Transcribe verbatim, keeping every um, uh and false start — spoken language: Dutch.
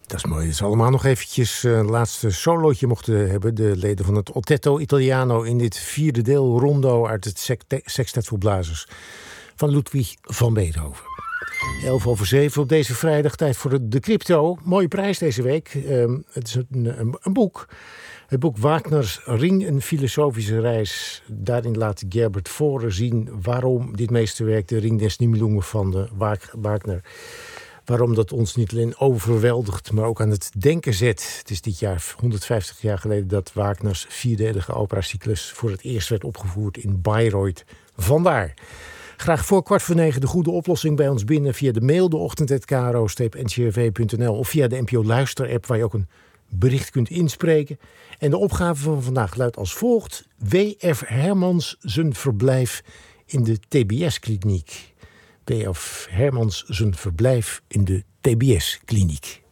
Dat is mooi. Dat ze allemaal nog eventjes een uh, laatste solootje mochten hebben. De leden van het Otetto Italiano in dit vierde deel rondo uit het Sextet voor Blazers van Ludwig van Beethoven. elf over zeven op deze vrijdag, tijd voor de, de crypto. Mooie prijs deze week. Um, het is een, een, een boek. Het boek Wagners Ring, een filosofische reis. Daarin laat Gerbert Voren zien waarom dit meesterwerk, de Ring des Nibelungen van de Wagner, waarom dat ons niet alleen overweldigt, maar ook aan het denken zet. Het is dit jaar honderdvijftig jaar geleden dat Wagners vierdelige operacyclus voor het eerst werd opgevoerd in Bayreuth. Vandaar. Graag voor kwart voor negen de goede oplossing bij ons binnen via de mail de ochtend at k r o streepje n c r v punt n l of via de N P O Luister-app waar je ook een bericht kunt inspreken. En de opgave van vandaag luidt als volgt: W F Hermans zijn verblijf in de T B S-kliniek. W F Hermans zijn verblijf in de T B S-kliniek.